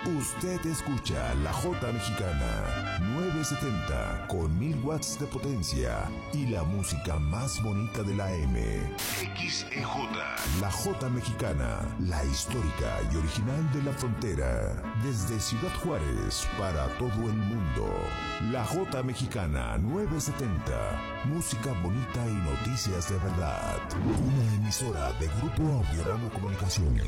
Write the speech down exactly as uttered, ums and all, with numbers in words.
Usted escucha La Jota Mexicana novecientos setenta con mil watts de potencia y la música más bonita de la M. X E J. La Jota Mexicana, la histórica y original de la frontera. Desde Ciudad Juárez para todo el mundo. La Jota Mexicana novecientos setenta. Música bonita y noticias de verdad. Una emisora de Grupo Audio Ramo Comunicaciones.